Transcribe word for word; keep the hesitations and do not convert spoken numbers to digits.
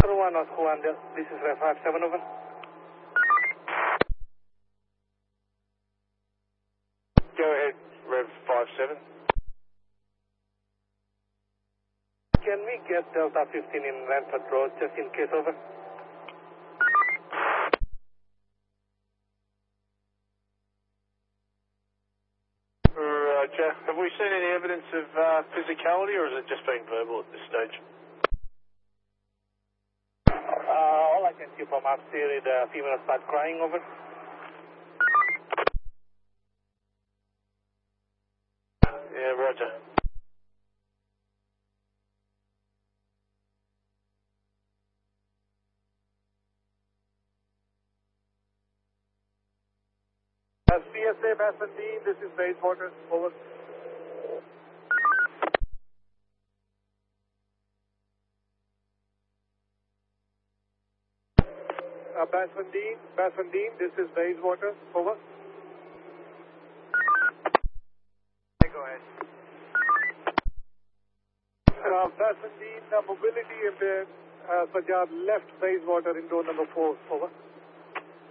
one Oscar one, this is Rev five seven, over. Go ahead, Rev five seven. Can we get Delta fifteen in Ranford Road, just in case, over? Roger. Have we seen any evidence of uh, physicality, or is it just being verbal at this stage? Uh, all I can see from upstairs is the female start crying, over. Yeah, roger. Uh, C S A Bassendine, this is Bayswater, over. Uh, Bassendine, Bassendine, this is Bayswater, over. Go ahead. Uh, Bassendine, uh, mobility impaired, uh, Sajjad left Bayswater in door number four, over.